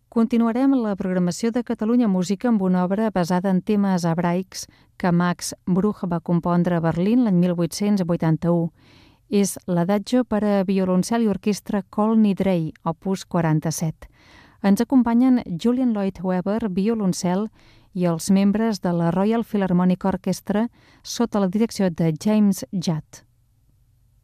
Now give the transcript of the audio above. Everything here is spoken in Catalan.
Continuarem la programació de Catalunya Música amb una obra basada en temes hebraics que Max Bruch va compondre a Berlín l'any 1881. És l'Adagio per a violoncel i orquestra Kol Nidrei, opus 47. Ens acompanyen Julian Lloyd Webber, violoncel, i els membres de la Royal Philharmonic Orchestra sota la direcció de James Judd.